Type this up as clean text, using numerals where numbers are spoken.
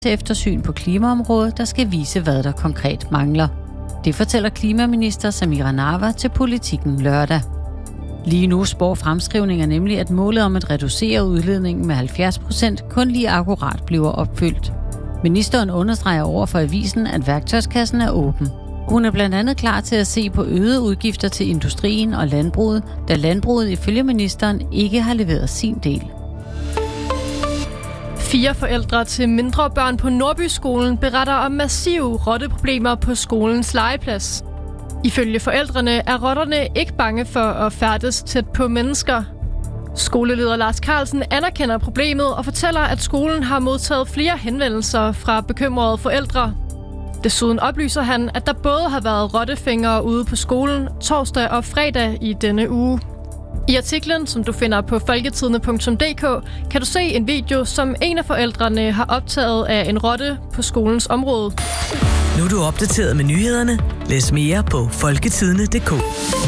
til eftersyn på klimaområdet, der skal vise, hvad der konkret mangler. Det fortæller klimaminister Samira Nawa til Politikken lørdag. Lige nu spår fremskrivninger nemlig, at målet om at reducere udledningen med 70% kun lige akkurat bliver opfyldt. Ministeren understreger over for avisen, at værktøjskassen er åben. Hun er blandt andet klar til at se på øgede udgifter til industrien og landbruget, da landbruget ifølge ministeren ikke har leveret sin del. 4 forældre til mindre børn på Nordbyskolen beretter om massive rotteproblemer på skolens legeplads. Ifølge forældrene er rotterne ikke bange for at færdes tæt på mennesker. Skoleleder Lars Carlsen anerkender problemet og fortæller, at skolen har modtaget flere henvendelser fra bekymrede forældre. Desuden oplyser han, at der både har været rottefingre ude på skolen torsdag og fredag i denne uge. I artiklen, som du finder på folketidende.dk, kan du se en video, som en af forældrene har optaget af en rotte på skolens område. Nu er du opdateret med nyhederne. Læs mere på folketidende.dk.